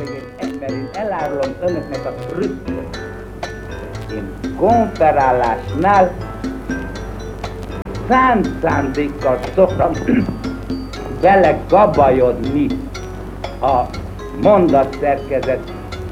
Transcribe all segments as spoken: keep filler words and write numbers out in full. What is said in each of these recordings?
közönségét, mert én elárulom önöknek a trükköt. Én konferálásnál szánt szándékkal szoktam vele gabajodni a mondatszerkezet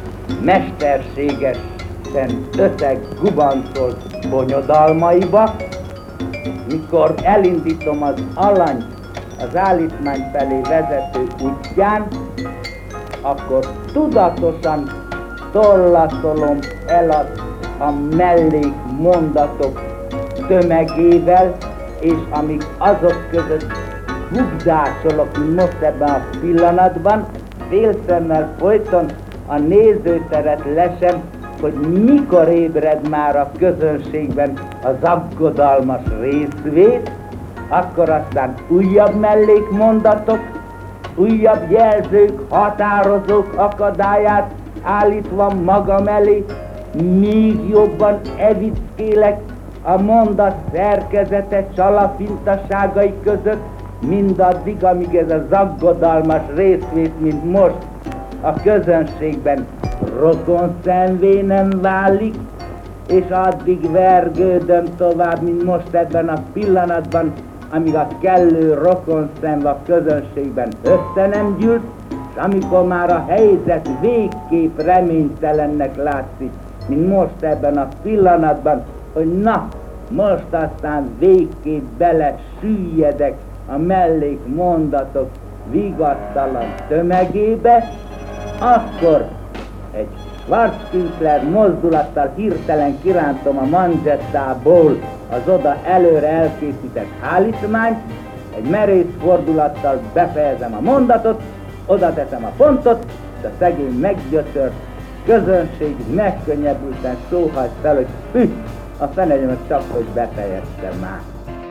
mesterségesen összeggubancolt bonyodalmaiba, mikor elindítom az alany az állítmány felé vezető útján, akkor tudatosan tollatolom el a, a mellékmondatok tömegével, és amíg azok között bugdácsolok, mint most ebben a pillanatban, félszemmel folyton a nézőteret lesem, hogy mikor ébred már a közönségben az aggodalmas részvét, akkor aztán újabb mellékmondatok, újabb jelzők, határozók akadályát állítva magam elé, még jobban evickélek a mondat szerkezete csalafintaságai között, mindaddig, amíg ez az aggodalmas részvét, mint most a közönségben rokonszenvé nem válik, és addig vergődöm tovább, mint most ebben a pillanatban, amíg a kellő rokonszenv a közönségben össze nem gyűlt, és amikor már a helyzet végképp reménytelennek látszik, mint most ebben a pillanatban, hogy na, most aztán végképp bele süllyedek a mellékmondatok vigasztalan tömegébe, akkor egy Schwarzkünstler mozdulattal hirtelen kirántom a manzsettából az oda előre elkészített állítmányt, egy merész fordulattal befejezem a mondatot, oda teszem a pontot, és a szegény meggyötört közönség megkönnyebbülten sóhajt fel, hogy hű, a fenegyemet csak, hogy befejeztem már.